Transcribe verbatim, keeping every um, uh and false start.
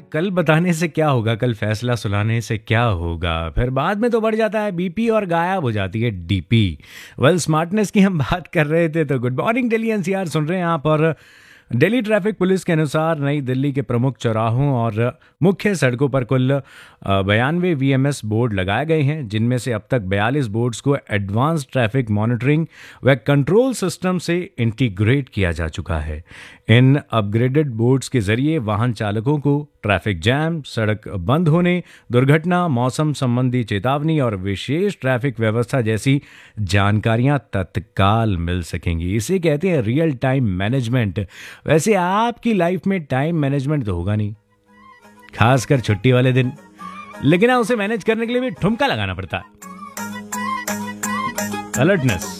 कल बताने से क्या होगा, कल फैसला सुनाने से क्या होगा, फिर बाद में तो बढ़ जाता है बीपी और गायब हो जाती है डीपी। वेल, स्मार्टनेस की हम बात कर रहे थे, तो गुड मॉर्निंग दिल्ली एनसीआर सुन रहे हैं आप। और दिल्ली ट्रैफिक पुलिस के अनुसार नई दिल्ली के प्रमुख चौराहों और मुख्य सड़कों पर कुल बयानवे वीएमएस बोर्ड लगाए गए हैं, जिनमें से अब तक बयालीस बोर्ड्स को एडवांस ट्रैफिक मॉनिटरिंग व कंट्रोल सिस्टम से इंटीग्रेट किया जा चुका है। इन अपग्रेडेड बोर्ड्स के जरिए वाहन चालकों को ट्रैफिक जैम, सड़क बंद होने, दुर्घटना, मौसम संबंधी चेतावनी और विशेष ट्रैफिक व्यवस्था जैसी जानकारियां तत्काल मिल सकेंगी। इसे कहते हैं रियल टाइम मैनेजमेंट। वैसे आपकी लाइफ में टाइम मैनेजमेंट तो होगा नहीं, खासकर छुट्टी वाले दिन, लेकिन हाँ, उसे मैनेज करने के लिए भी ठुमका लगाना पड़ता है। अलर्टनेस